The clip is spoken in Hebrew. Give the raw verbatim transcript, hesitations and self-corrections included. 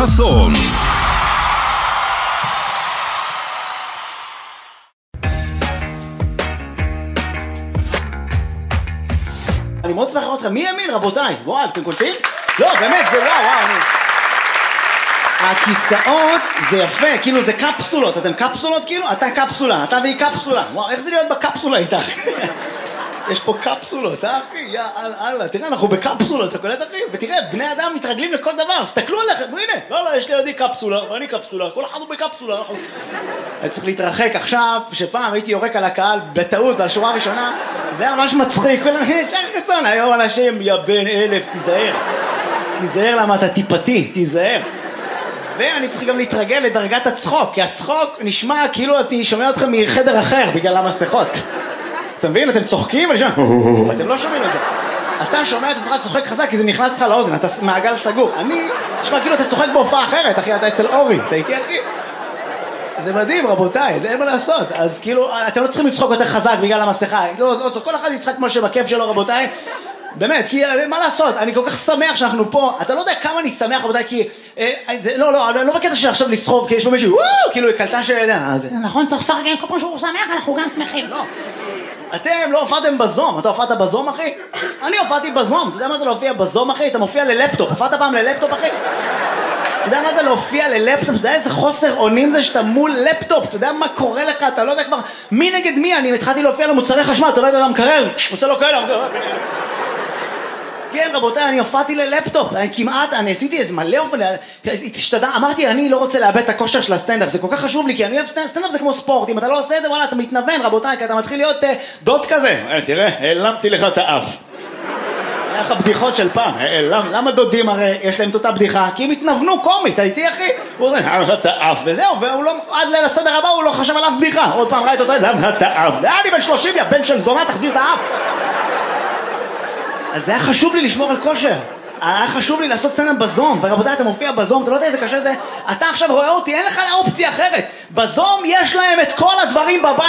חסון. אני מאוד שמח לראות אתכם. מי ימין, רבותיי? וואו, אתם קולטים? לא, באמת, זה וואו, וואו, אני... הכיסאות זה יפה, כאילו זה קפסולות. אתם קפסולות כאילו? אתה קפסולה, אתה והיא קפסולה. וואו, איך זה להיות בקפסולה איתך? יש פה קפסולות, אה אחי? יא אללה, תראה, אנחנו בקפסולות, אתה קולט אחי? ותראה, בני אדם מתרגלים לכל דבר, סתכלו עליכם, הנה, לא, לא, יש לי ידי קפסולה, ואני קפסולה, כל אחד הוא בקפסולה. אני צריך להתרחק עכשיו, שפעם הייתי יורק על הקהל בטעות, על שורה ראשונה, זה היה ממש מצחיק, כולם, ישר חסון, היום אנשים, יא בן אלף, תיזהר, תיזהר למה אתה טיפתי, תיזהר. ואני צריך גם להתרגל לדרגת הצחוק, כי הצחוק נשמע כאילו אני שומע אתכם מחדר אחר, בגלל המסכות. אתה מבין? אתם צוחקים ואני שומע, אתם לא שומעים את זה. אתה שומע את עצמך צוחק חזק כי זה נכנס לך לאוזן, אתה מעגל סגור. אני, נשמע כאילו אתה צוחק בהופעה אחרת, אחי, אתה אצל אורי, אתה איתי אחי? זה מדהים רבותיי, אין מה לעשות. אז כאילו, אתם לא צריכים לצחוק יותר חזק בגלל המסכה. לא, לא, כל אחד יצחק כמו שבכיף שלו רבותיי. באמת, כי מה לעשות, אני כל כך שמח שאנחנו פה, אתה לא יודע כמה אני שמח רבותיי, כי, אה, זה, לא, לא, לא בקטע של עכשיו לסחוב, כי יש פה מישהו, וואו, כאילו, קלטה של, נכון, צריך לפרגן, כל פעם שהוא שמח, אנחנו גם שמחים. לא. אתם לא הופעתם בזום, אתה הופעת בזום אחי? אני הופעתי בזום, אתה יודע מה זה להופיע בזום אחי? אתה מופיע ללפטופ, הופעת פעם ללפטופ אחי? אתה יודע מה זה להופיע ללפטופ? אתה יודע איזה חוסר אונים זה שאתה מול לפטופ? אתה יודע מה קורה לך? אתה לא יודע כבר מי נגד מי? אני התחלתי להופיע למוצרי חשמל, אתה יודע אדם קרר, עושה לו כאלה. כן רבותיי, אני הופעתי ללפטופ, אני כמעט, אני עשיתי איזה מלא אופן, התשתדע, אמרתי אני לא רוצה לאבד את הכושר של הסטנדאפ, זה כל כך חשוב לי, כי אני אוהב סטנדאפ, זה כמו ספורט, אם אתה לא עושה את זה, וואלה, אתה מתנוון רבותיי, כי אתה מתחיל להיות דוד כזה, תראה, העלמתי לך את האף. היה לך בדיחות של פעם, למה דודים הרי יש להם את אותה בדיחה? כי הם התנוונו קומית, הייתי אחי, הוא עושה, העלם לך את האף, וזהו, ועד ליל הסדר הבא הוא לא חשב על אף בדיחה, עוד פעם ראית אותו, העלם לך את האף, אני בן שלושים, יא בן של זונה, תחזיר את האף. אז זה היה חשוב לי לשמור על כושר, היה חשוב לי לעשות סטנדאפ בזום, ורבותיי אתה מופיע בזום, אתה לא יודע איזה קשה זה, אתה עכשיו רואה אותי, אין לך אופציה אחרת, בזום יש להם את כל הדברים בבית.